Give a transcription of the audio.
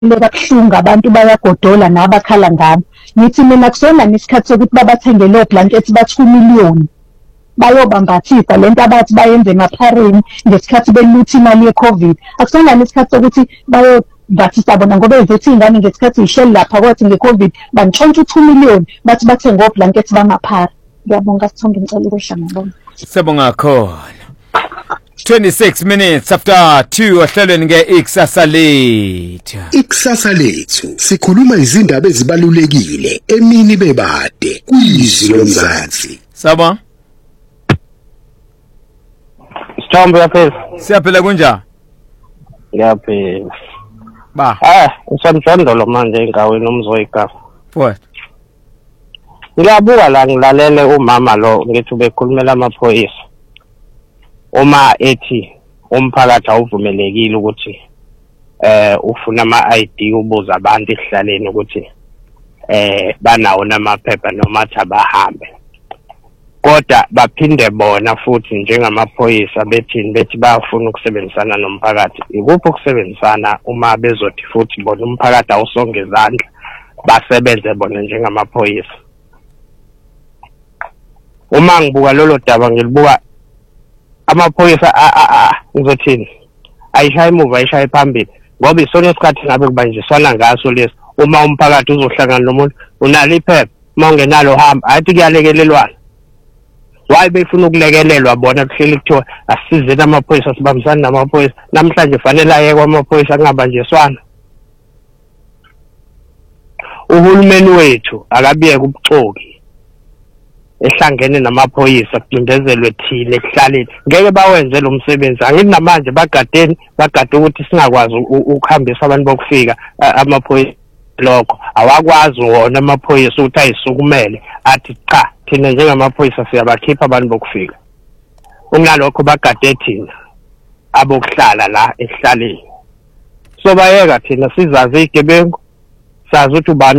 kabuhlungu abantu bayagodola nabakhala ngabo. Ngithi mina kusona nesikhathi sokuthi babathenge lo blanket ba 2 million. Bayobambathisa lento abathi bayenze emaphareni ngesikhathi belutha imali ye-COVID. Akusona nesikhathi sokuthi bayobathisa bona ngoba ezethe ingane ngesikhathi isheli lapha kwathi nge-COVID bantshontsha 2 million bathi bathenge oblanket bamaphara. Ngiyabonga Sithombe ngicela ukwehla ngibonga. Siyabonga khona. 26 minutes after 2 ohlelweni nge-Ikusasa Lethu. Ikusasa Lethu sikhuluma izindaba ezibalulekile emini bebade kwizwi lomzansi. Saba? Sithombe yaphela. Siyaphela kunjani? Ngiyaphela. Ba. Usamjondolo manje engaweni umzoyikafa. What? Ngiyabuka la ngilalele umama lo ngithi ubekhulumela amaphoyisa. Uma ethi umphakathi awuvumelekile ukuthi ufuna ama-ID ubuza abantu ehlaleni ukuthi banawo namaphepha noma athi abahambe. Kodwa baphinde bona futhi njengamaphoyisa bethi bayafuna ukusebenzisana nomphakathi. Ikuphi ukusebenzisana uma bezothi futhi bona umphakathi awusonge izandla basebenze bona njengamaphoyisa? Uma ngibuka lolo daba ngilibuka amaphoyisa ngizothini ayishaya emuva ayishaya phambili ngoba isona isikhathi ngabe kubanjiswana ngaso lesi. Uma umphakathi uzohlangana nomuntu unalo iphepha uma ungenalo hamba athi kuyalekelelwana. Why befuna ukulekelelwa bona kuhleli kuthiwa asizeni amaphoyisa sibambisana namaphoyisa? Namhlanje fanele aye kwamaphoyisa kungabanjiswana. Uhulumeni wethu akabiyeke ubuxoki ehlangene namaphoyisa kucindezelwe thina ekuhlaleni. Ngeke bawenze lo msebenzi. Angithi namanje bagade ukuthi singakwazi ukuhambisa abantu bokufika amaphoyisa lokho. Awakwazi wona amaphoyisa ukuthi ayisukumele athi cha thina njengamaphoyisa siyabakhipha abantu bokufika. Unalokho bagade thina abokuhlala la ehlaleni. So bayeka thina sizazi igebengu sazi ukuthi ubani